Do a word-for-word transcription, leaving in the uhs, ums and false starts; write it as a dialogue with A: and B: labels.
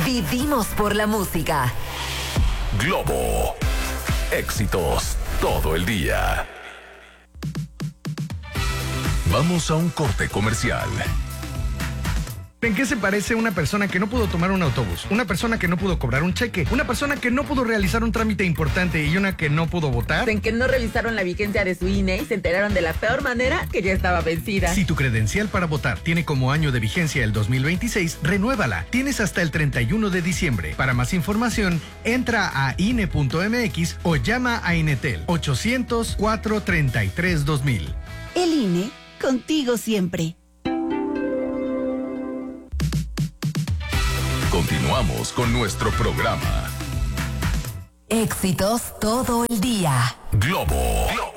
A: Vivimos por la música.
B: Globo. Éxitos todo el día. Vamos a un corte comercial.
C: ¿En qué se parece una persona que no pudo tomar un autobús? Una persona que no pudo cobrar un cheque, una persona que no pudo realizar un trámite importante y una que no pudo votar.
D: En que no revisaron la vigencia de su I N E y se enteraron de la peor manera que ya estaba vencida.
C: Si tu credencial para votar tiene como año de vigencia el dos mil veintiséis, renuévala. Tienes hasta el treinta y uno de diciembre. Para más información, entra a I N E punto M X o llama a Inetel ochocientos, cuatrocientos treinta y tres, dos mil.
E: El I N E, contigo siempre.
B: Continuamos con nuestro programa.
A: Éxitos todo el día.
B: Globo. Globo.